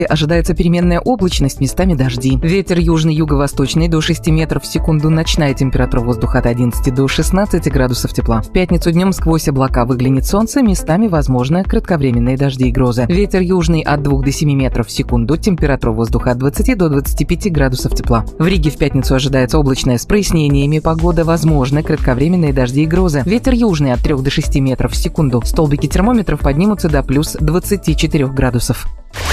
Ожидается переменная облачность, местами дожди. Ветер южный, юго-восточный до 6 метров в секунду. Ночная температура воздуха от 11 до 16 градусов тепла. В пятницу днем сквозь облака выглянет солнце, местами возможны кратковременные дожди и грозы. Ветер южный от 2 до 7 метров в секунду. Температура воздуха от 20 до 25 градусов тепла. В Риге в пятницу ожидается облачная с прояснениями погода. Возможны кратковременные дожди и грозы. Ветер южный от 3 до 6 метров в секунду. Столбики термометров поднимутся до плюс 24 градусов.